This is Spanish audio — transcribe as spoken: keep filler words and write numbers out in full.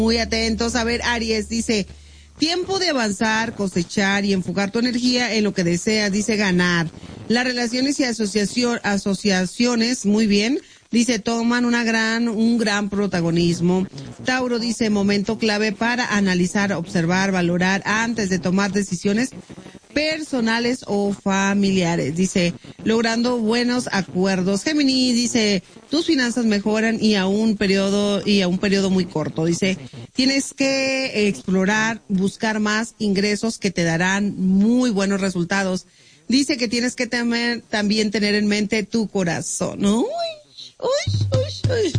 Muy atentos. A ver, Aries dice, tiempo de avanzar, cosechar y enfocar tu energía en lo que deseas, dice ganar. Las relaciones y asociación, asociaciones, muy bien, dice, toman una gran, un gran protagonismo. Tauro dice, momento clave para analizar, observar, valorar antes de tomar decisiones personales o familiares. Dice, logrando buenos acuerdos. Géminis dice, tus finanzas mejoran y a un periodo, y a un periodo muy corto. Dice, tienes que explorar, buscar más ingresos que te darán muy buenos resultados. Dice que tienes que temer, también tener en mente tu corazón. Uy, uy, uy, uy.